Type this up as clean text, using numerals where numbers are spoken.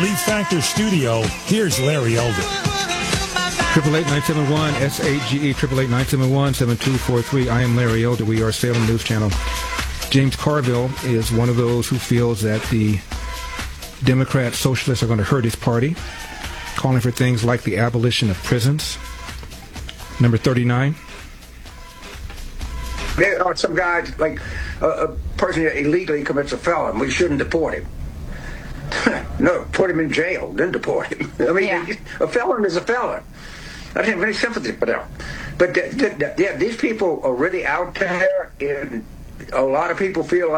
Relief Factor studio, here's Larry Elder. 888-971-SAGE, 888-971-7243. I am Larry Elder. We are Salem News Channel. James Carville is one of those who feels that the Democrat socialists are going to hurt his party, calling for things like the abolition of prisons. Number 39. There are some guys, like a person that illegally commits a felon. We shouldn't deport him. No, put him in jail, then deport him. I mean, a felon is a felon. I don't have any sympathy for them. But these people are really out there, and a lot of people feel like